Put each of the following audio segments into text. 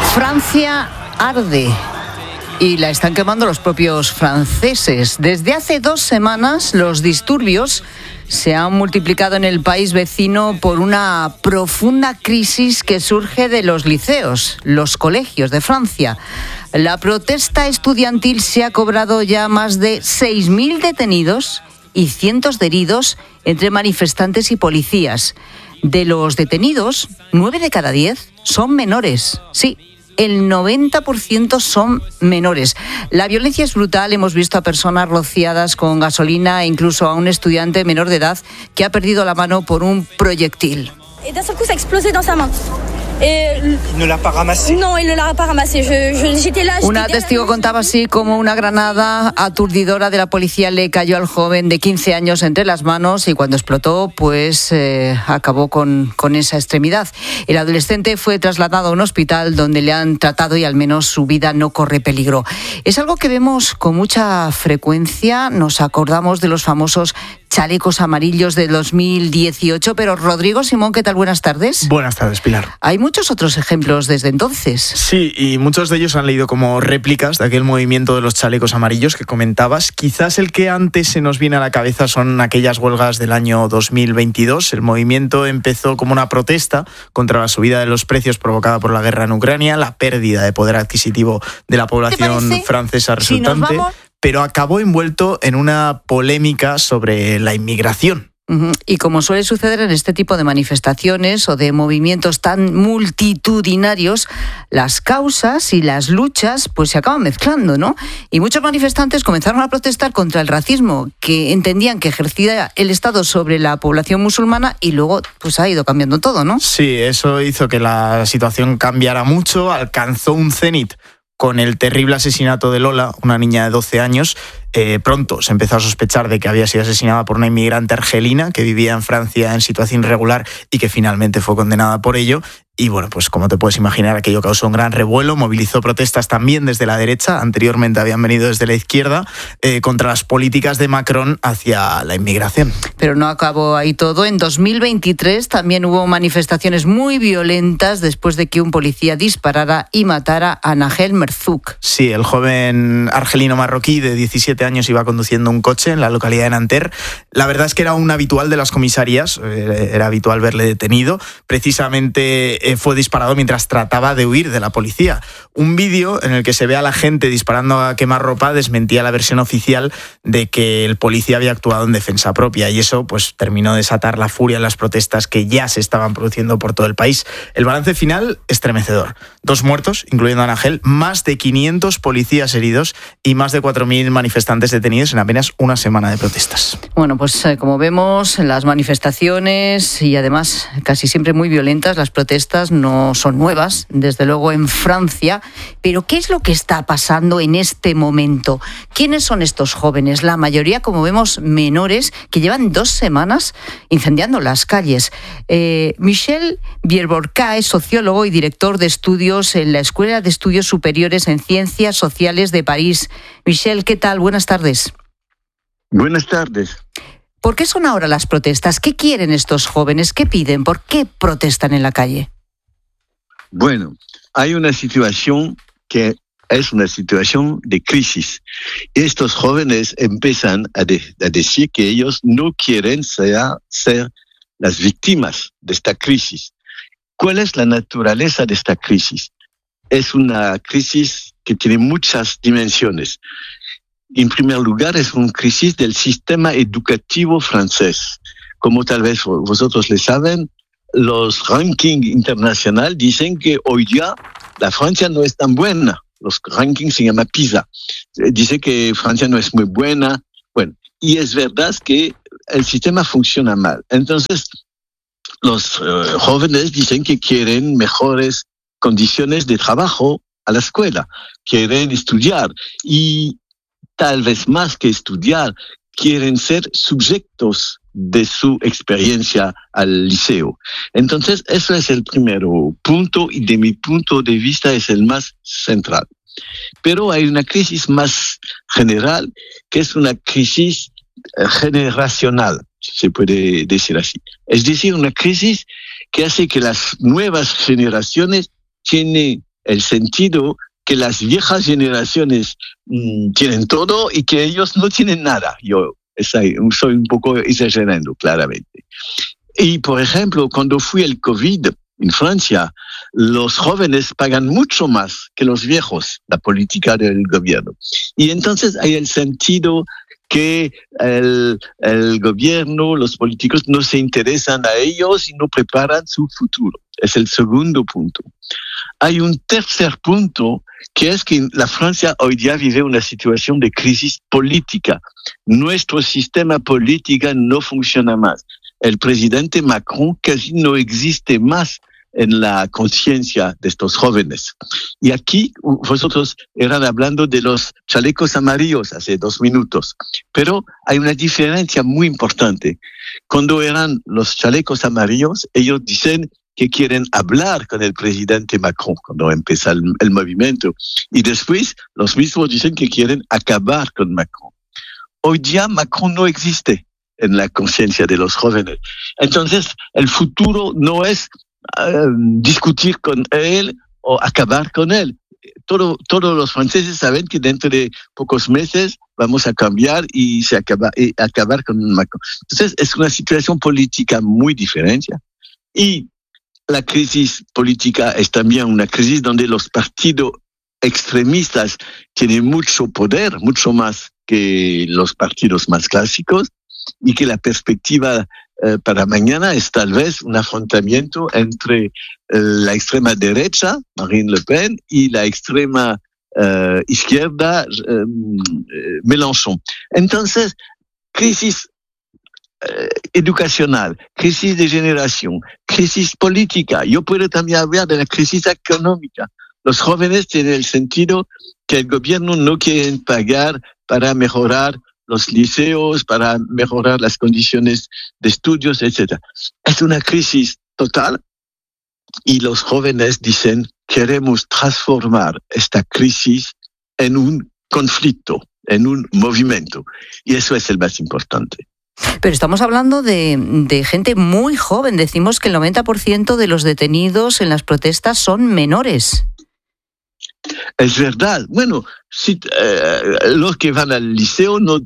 Francia arde y la están quemando los propios franceses. Desde hace 2 semanas los disturbios se han multiplicado en el país vecino por una profunda crisis que surge de los liceos, los colegios de Francia. La protesta estudiantil se ha cobrado ya más de 6.000 detenidos y cientos de heridos entre manifestantes y policías. De los detenidos, 9 de cada 10 son menores. Sí, el 90% son menores. La violencia es brutal. Hemos visto a personas rociadas con gasolina e incluso a un estudiante menor de edad que ha perdido la mano por un proyectil. Et d'un seul coup, ça a explosé dans sa main. Il ne l'a pas ramassé. Non, il ne l'a pas ramassé. J'étais là. Una testigo contaba así como una granada aturdidora de la policía le cayó al joven de 15 años entre las manos y cuando explotó, pues acabó con esa extremidad. El adolescente fue trasladado a un hospital donde le han tratado y al menos su vida no corre peligro. Es algo que vemos con mucha frecuencia. Nos acordamos de los famosos chalecos amarillos de 2018, pero Rodrigo Simón, ¿qué tal? Buenas tardes. Buenas tardes, Pilar. Hay muchos otros ejemplos desde entonces. Sí, y muchos de ellos han leído como réplicas de aquel movimiento de los chalecos amarillos que comentabas. Quizás el que antes se nos viene a la cabeza son aquellas huelgas del año 2022. El movimiento empezó como una protesta contra la subida de los precios provocada por la guerra en Ucrania, la pérdida de poder adquisitivo de la población francesa resultante, pero acabó envuelto en una polémica sobre la inmigración. Y como suele suceder en este tipo de manifestaciones o de movimientos tan multitudinarios, las causas y las luchas pues se acaban mezclando, ¿no? Y muchos manifestantes comenzaron a protestar contra el racismo que entendían que ejercía el Estado sobre la población musulmana y luego pues ha ido cambiando todo, ¿no? Sí, eso hizo que la situación cambiara mucho, alcanzó un cenit con el terrible asesinato de Lola, una niña de 12 años. Pronto se empezó a sospechar de que había sido asesinada por una inmigrante argelina que vivía en Francia en situación irregular y que finalmente fue condenada por ello. Y bueno, pues como te puedes imaginar, aquello causó un gran revuelo, movilizó protestas también desde la derecha, anteriormente habían venido desde la izquierda, contra las políticas de Macron hacia la inmigración. Pero no acabó ahí todo. En 2023 también hubo manifestaciones muy violentas después de que un policía disparara y matara a Nahel Merzouk. Sí, el joven argelino marroquí de 17 años iba conduciendo un coche en la localidad de Nanterre. La verdad es que era un habitual de las comisarías, era habitual verle detenido. Precisamente fue disparado mientras trataba de huir de la policía. Un vídeo en el que se ve a la gente disparando a quemarropa desmentía la versión oficial de que el policía había actuado en defensa propia y eso pues terminó de desatar la furia en las protestas que ya se estaban produciendo por todo el país. El balance final, estremecedor. 2 muertos, incluyendo a Nahel, más de 500 policías heridos y más de 4.000 manifestantes detenidos en apenas una semana de protestas. Bueno, pues como vemos, las manifestaciones y además casi siempre muy violentas, las protestas no son nuevas, desde luego en Francia, pero ¿qué es lo que está pasando en este momento? ¿Quiénes son estos jóvenes? La mayoría, como vemos, menores que llevan 2 semanas incendiando las calles. Michel Bierborca es sociólogo y director de estudios en la Escuela de Estudios Superiores en Ciencias Sociales de París. Michel, ¿qué tal? Buenas tardes. Buenas tardes. ¿Por qué son ahora las protestas? ¿Qué quieren estos jóvenes? ¿Qué piden? ¿Por qué protestan en la calle? Bueno, hay una situación que es una situación de crisis. Estos jóvenes empiezan a decir que ellos no quieren ser las víctimas de esta crisis. ¿Cuál es la naturaleza de esta crisis? Es una crisis que tiene muchas dimensiones. En primer lugar, es una crisis del sistema educativo francés. Como tal vez vosotros le saben, los rankings internacionales dicen que hoy día la Francia no es tan buena. Los rankings se llaman PISA. Dice que Francia no es muy buena. Bueno, y es verdad que el sistema funciona mal. Entonces, los jóvenes dicen que quieren mejores condiciones de trabajo a la escuela, quieren estudiar y tal vez más que estudiar, quieren ser sujetos de su experiencia al liceo. Entonces, eso es el primer punto y de mi punto de vista es el más central. Pero hay una crisis más general, que es una crisis generacional, si se puede decir así. Es decir, una crisis que hace que las nuevas generaciones tienen el sentido que las viejas generaciones tienen todo y que ellos no tienen nada. Yo soy un poco exagerando, claramente. Y, por ejemplo, cuando fue el COVID en Francia, los jóvenes pagan mucho más que los viejos, la política del gobierno. Y entonces hay el sentido que el gobierno, los políticos no se interesan a ellos y no preparan su futuro. Es el segundo punto. Hay un tercer punto, que es que la Francia hoy día vive una situación de crisis política. Nuestro sistema político no funciona más. El presidente Macron casi no existe más en la conciencia de estos jóvenes. Y aquí vosotros eran hablando de los chalecos amarillos hace 2 minutos, pero hay una diferencia muy importante. Cuando eran los chalecos amarillos, ellos dicen que quieren hablar con el presidente Macron cuando empieza el movimiento, y después los mismos dicen que quieren acabar con Macron. Hoy día Macron no existe en la conciencia de los jóvenes. Entonces, el futuro no es discutir con él o acabar con él. Todos los franceses saben que dentro de pocos meses vamos a cambiar y acabar con Macron. Entonces, es una situación política muy diferente. Y la crisis política es también una crisis donde los partidos extremistas tienen mucho poder, mucho más que los partidos más clásicos, y que la perspectiva para mañana es tal vez un afrontamiento entre la extrema derecha, Marine Le Pen, y la extrema izquierda, Mélenchon. Entonces, crisis educacional, crisis de generación, crisis política. Yo puedo también hablar de la crisis económica. Los jóvenes tienen el sentido que el gobierno no quiere pagar para mejorar los liceos, para mejorar las condiciones de estudios, etc. Es una crisis total y los jóvenes dicen, queremos transformar esta crisis en un conflicto, en un movimiento. Y eso es el más importante. Pero estamos hablando de gente muy joven. Decimos que el 90% de los detenidos en las protestas son menores. Es verdad. Bueno, si, los que van al liceo no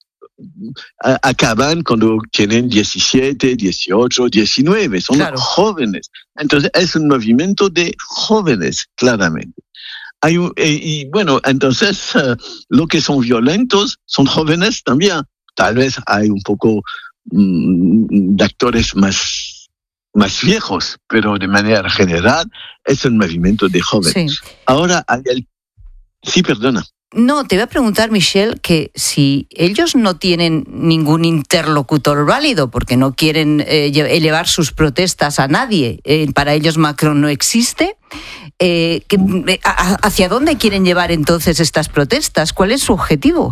acaban cuando tienen 17, 18, 19, son claro, jóvenes. Entonces es un movimiento de jóvenes, claramente. Y bueno, entonces los que son violentos son jóvenes también. Tal vez hay un poco de actores más viejos, pero de manera general es un movimiento de jóvenes. Sí. Ahora hay Sí, perdona. No, te voy a preguntar, Michel, que si ellos no tienen ningún interlocutor válido, porque no quieren elevar sus protestas a nadie, para ellos Macron no existe, ¿hacia dónde quieren llevar entonces estas protestas? ¿Cuál es su objetivo?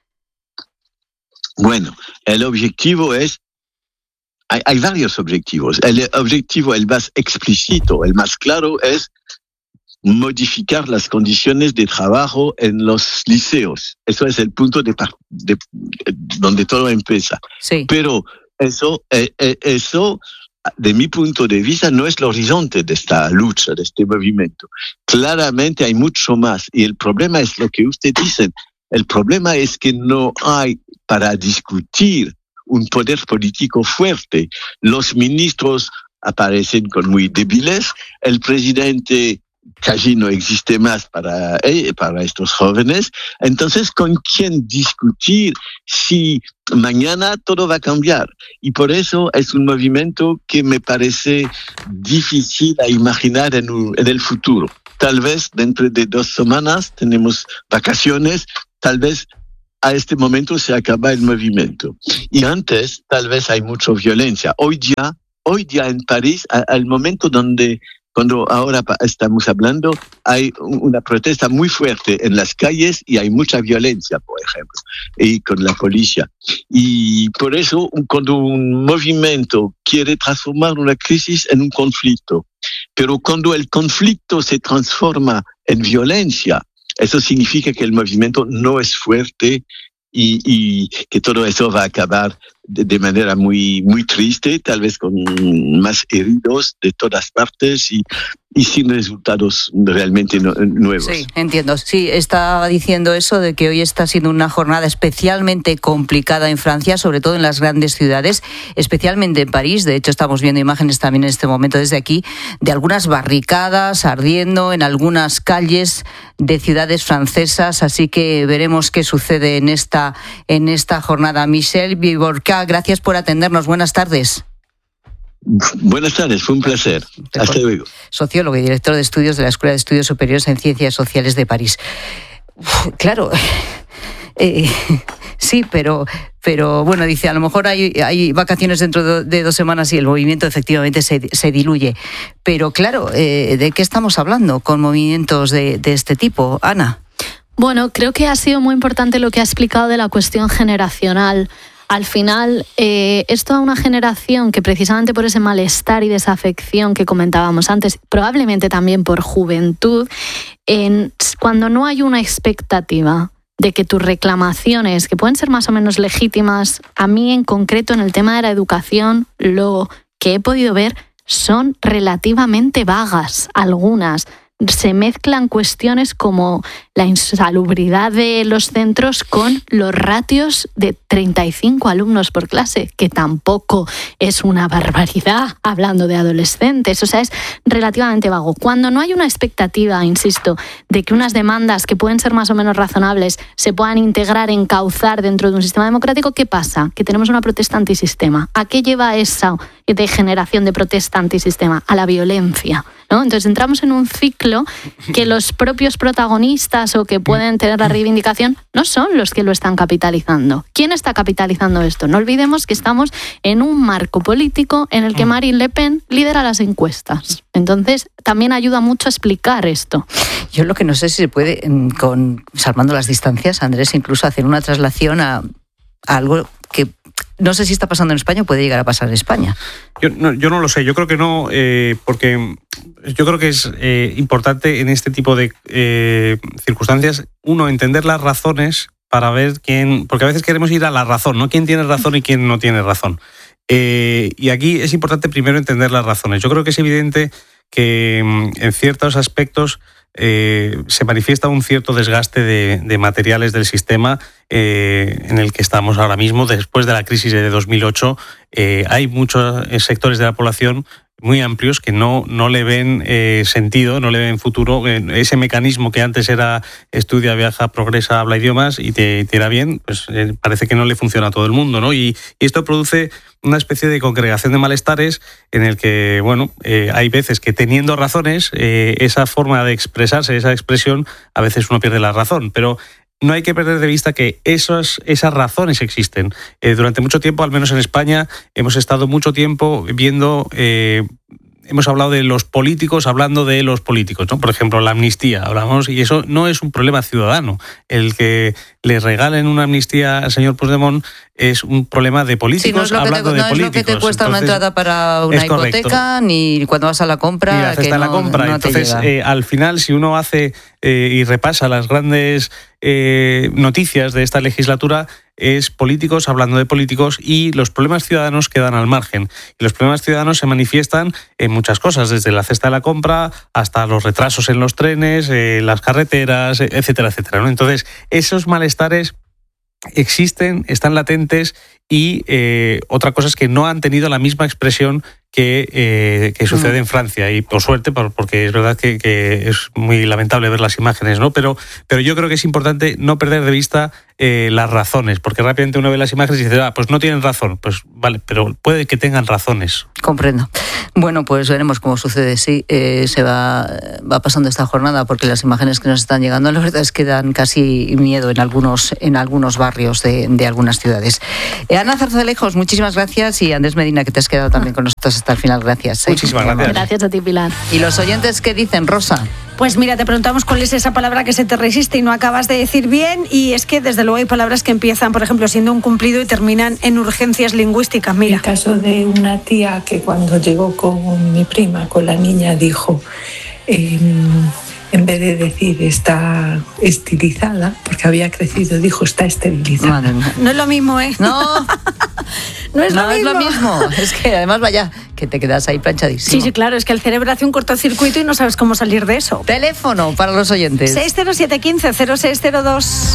Bueno, el objetivo es... Hay varios objetivos. El objetivo, el más explícito, el más claro, es modificar las condiciones de trabajo en los liceos. Eso es el punto de donde todo empieza. Sí. Pero eso, de mi punto de vista, no es el horizonte de esta lucha, de este movimiento. Claramente hay mucho más. Y el problema es lo que usted dice. El problema es que no hay para discutir un poder político fuerte. Los ministros aparecen con muy débiles. El presidente casi no existe más para estos jóvenes. Entonces, ¿con quién discutir si mañana todo va a cambiar? Y por eso es un movimiento que me parece difícil a imaginar en el futuro. Tal vez dentro de 2 semanas tenemos vacaciones, tal vez a este momento se acaba el movimiento. Y antes, tal vez hay mucha violencia. Hoy día en París, al momento cuando ahora estamos hablando, hay una protesta muy fuerte en las calles y hay mucha violencia, por ejemplo, y con la policía. Y por eso, cuando un movimiento quiere transformar una crisis en un conflicto, pero cuando el conflicto se transforma en violencia, eso significa que el movimiento no es fuerte y que todo eso va a acabar de manera muy, muy triste, tal vez con más heridos de todas partes. Y y sin resultados realmente nuevos. Sí, entiendo. Sí, estaba diciendo eso de que hoy está siendo una jornada especialmente complicada en Francia, sobre todo en las grandes ciudades, especialmente en París. De hecho, estamos viendo imágenes también en este momento desde aquí de algunas barricadas ardiendo en algunas calles de ciudades francesas. Así que veremos qué sucede en esta jornada. Michel Viborca, gracias por atendernos. Buenas tardes. Buenas tardes, fue un placer. Hasta luego. Sociólogo y director de estudios de la Escuela de Estudios Superiores en Ciencias Sociales de París. Claro, sí, pero bueno, dice, a lo mejor hay vacaciones dentro de 2 semanas y el movimiento efectivamente se diluye. Pero claro, ¿de qué estamos hablando con movimientos de este tipo, Ana? Bueno, creo que ha sido muy importante lo que ha explicado de la cuestión generacional. Al final, es toda una generación que precisamente por ese malestar y desafección que comentábamos antes, probablemente también por juventud, cuando no hay una expectativa de que tus reclamaciones, que pueden ser más o menos legítimas, a mí en concreto en el tema de la educación, lo que he podido ver son relativamente vagas, algunas. Se mezclan cuestiones como la insalubridad de los centros con los ratios de 35 alumnos por clase, que tampoco es una barbaridad hablando de adolescentes. O sea, es relativamente vago. Cuando no hay una expectativa, insisto, de que unas demandas que pueden ser más o menos razonables se puedan integrar, encauzar dentro de un sistema democrático, ¿qué pasa? Que tenemos una protesta antisistema. ¿A qué lleva esa degeneración de protesta antisistema? A la violencia, ¿no? Entonces entramos en un ciclo que los propios protagonistas o que pueden tener la reivindicación no son los que lo están capitalizando. ¿Quién está capitalizando esto? No olvidemos que estamos en un marco político en el que Marine Le Pen lidera las encuestas. Entonces también ayuda mucho a explicar esto. Yo lo que no sé si se puede, salvando las distancias, Andrés, incluso hacer una traslación a algo que no sé si está pasando en España o puede llegar a pasar en España. Yo no lo sé, yo creo que no, porque yo creo que es importante en este tipo de circunstancias, uno, entender las razones para ver quién, porque a veces queremos ir a la razón, ¿no? Quién tiene razón y quién no tiene razón. Y aquí es importante primero entender las razones. Yo creo que es evidente que en ciertos aspectos se manifiesta un cierto desgaste de materiales del sistema en el que estamos ahora mismo. Después de la crisis de 2008, hay muchos sectores de la población muy amplios que no le ven sentido, no le ven futuro. Ese mecanismo que antes era estudia, viaja, progresa, habla idiomas y te irá bien, pues parece que no le funciona a todo el mundo, ¿no? Y esto produce una especie de congregación de malestares en el que, bueno, hay veces que teniendo razones, esa forma de expresarse, esa expresión, a veces uno pierde la razón, pero no hay que perder de vista que esas razones existen. Durante mucho tiempo, al menos en España, hemos estado mucho tiempo viendo... hemos hablado de los políticos hablando de los políticos, ¿no? Por ejemplo, la amnistía, hablamos, y eso no es un problema ciudadano. El que le regalen una amnistía al señor Puigdemont es un problema de políticos hablando de políticos. No es lo que te cuesta una entrada para una hipoteca, ni cuando vas a la compra. Ni la cesta de la compra. No entonces, al final, si uno hace y repasa las grandes noticias de esta legislatura, es políticos hablando de políticos y los problemas ciudadanos quedan al margen. Y los problemas ciudadanos se manifiestan en muchas cosas, desde la cesta de la compra hasta los retrasos en los trenes, las carreteras, etcétera, etcétera, ¿no? Entonces, esos malestares existen, están latentes y otra cosa es que no han tenido la misma expresión que sucede en Francia, y por suerte, porque es verdad que es muy lamentable ver las imágenes, ¿no? Pero yo creo que es importante no perder de vista las razones, porque rápidamente uno ve las imágenes y dice, pues no tienen razón. Pues vale, pero puede que tengan razones. Comprendo. Bueno, pues veremos cómo sucede si se va pasando esta jornada, porque las imágenes que nos están llegando, la verdad es que dan casi miedo en algunos barrios de algunas ciudades. Ana Zarzalejos, muchísimas gracias, y Andrés Medina, que te has quedado también con nosotros hasta el final. Gracias. Muchísimas gracias. Gracias a ti, Pilar. ¿Y los oyentes qué dicen, Rosa? Pues mira, te preguntamos cuál es esa palabra que se te resiste y no acabas de decir bien, y es que desde luego hay palabras que empiezan, por ejemplo, siendo un cumplido y terminan en urgencias lingüísticas. Mira. El caso de una tía que cuando llegó con mi prima, con la niña, dijo, en vez de decir está estilizada, porque había crecido, dijo está esterilizada. No es lo mismo, ¿eh? No. No es lo mismo. Es que además, vaya, que te quedas ahí planchadísimo. Sí, claro, es que el cerebro hace un cortocircuito y no sabes cómo salir de eso. Teléfono para los oyentes. 60715-0602.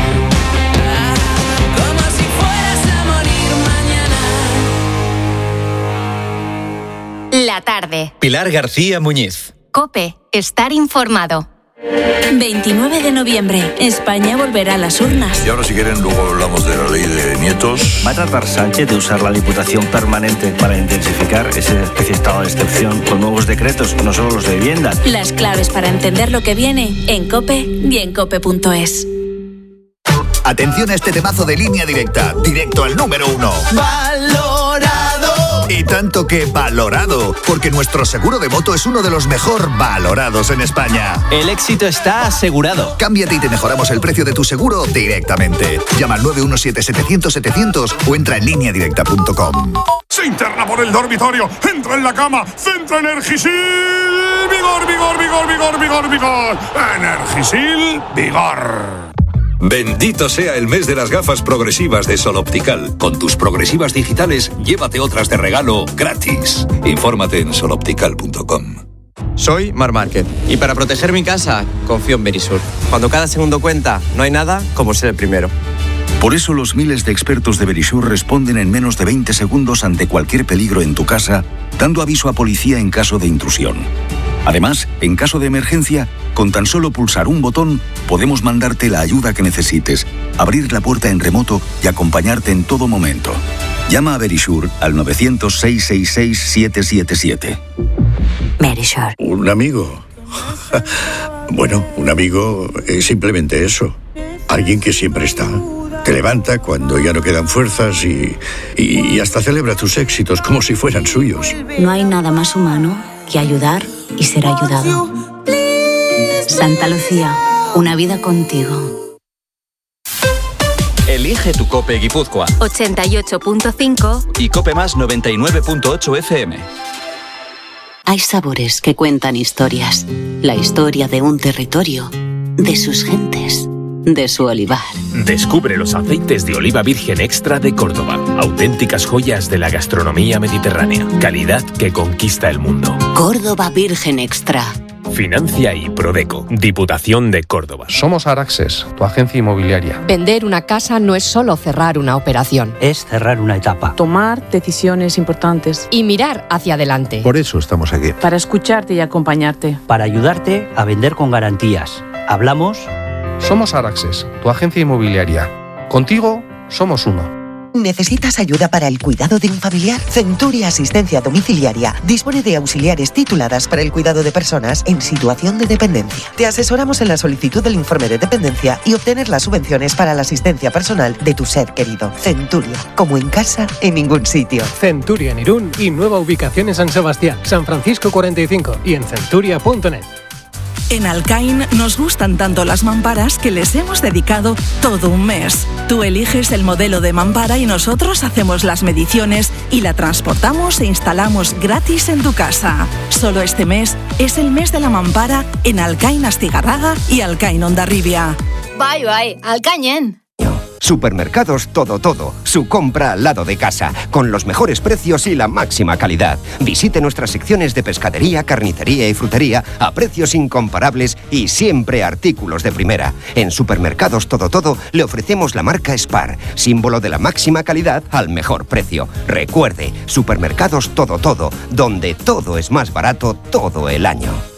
La tarde. Pilar García Muñiz. COPE. Estar informado. 29 de noviembre. España volverá a las urnas. Y ahora, si quieren, luego hablamos de la ley de nietos. ¿Va a tratar Sánchez de usar la Diputación permanente para intensificar ese especie de estado de excepción con nuevos decretos, no solo los de vivienda? Las claves para entender lo que viene en COPE y en COPE.es. Atención a este temazo de Línea Directa, directo al número 1. ¡Valorado! Y tanto que valorado, porque nuestro seguro de moto es uno de los mejor valorados en España. El éxito está asegurado. Cámbiate y te mejoramos el precio de tu seguro directamente. Llama al 917-700-700 o entra en lineadirecta.com. Se interna por el dormitorio, entra en la cama, centra Energisil. Vigor, vigor, vigor, vigor, vigor, vigor. Energisil, vigor. Bendito sea el mes de las gafas progresivas de Sol Optical. Con tus progresivas digitales, llévate otras de regalo gratis. Infórmate en soloptical.com. Soy Mar Márquez y para proteger mi casa confío en Verisur. Cuando cada segundo cuenta, no hay nada como ser el primero. Por eso los miles de expertos de Verisur responden en menos de 20 segundos ante cualquier peligro en tu casa, dando aviso a policía en caso de intrusión. Además, en caso de emergencia, con tan solo pulsar un botón, podemos mandarte la ayuda que necesites, abrir la puerta en remoto y acompañarte en todo momento. Llama a Verisur al 900-666-777. Verisur. ¿Un amigo? Bueno, un amigo es simplemente eso. Alguien que siempre está. Te levanta cuando ya no quedan fuerzas y hasta celebra tus éxitos como si fueran suyos. No hay nada más humano que ayudar y ser ayudado. Santa Lucía, una vida contigo. Elige tu COPE Guipúzcoa. 88.5 y COPE Más 99.8 FM. Hay sabores que cuentan historias. La historia de un territorio, de sus gentes, de su olivar. Descubre los aceites de oliva virgen extra de Córdoba. Auténticas joyas de la gastronomía mediterránea. Calidad que conquista el mundo. Córdoba Virgen Extra. Financia y Prodeco. Diputación de Córdoba. Somos Araxes, tu agencia inmobiliaria. Vender una casa no es solo cerrar una operación. Es cerrar una etapa. Tomar decisiones importantes. Y mirar hacia adelante. Por eso estamos aquí. Para escucharte y acompañarte. Para ayudarte a vender con garantías. Hablamos. Somos Araxes, tu agencia inmobiliaria. Contigo somos uno. ¿Necesitas ayuda para el cuidado de un familiar? Centuria Asistencia Domiciliaria dispone de auxiliares tituladas para el cuidado de personas en situación de dependencia. Te asesoramos en la solicitud del informe de dependencia y obtener las subvenciones para la asistencia personal de tu ser querido. Centuria, como en casa, en ningún sitio. Centuria en Irún y nueva ubicación en San Sebastián, San Francisco 45 y en centuria.net. En Alcain nos gustan tanto las mamparas que les hemos dedicado todo un mes. Tú eliges el modelo de mampara y nosotros hacemos las mediciones y la transportamos e instalamos gratis en tu casa. Solo este mes es el mes de la mampara en Alcain Astigarraga y Alcain Hondarribia. Bye, Alcañen. Supermercados Todo Todo, su compra al lado de casa, con los mejores precios y la máxima calidad. Visite nuestras secciones de pescadería, carnicería y frutería a precios incomparables y siempre artículos de primera. En Supermercados Todo Todo le ofrecemos la marca Spar, símbolo de la máxima calidad al mejor precio. Recuerde, Supermercados Todo Todo, donde todo es más barato todo el año.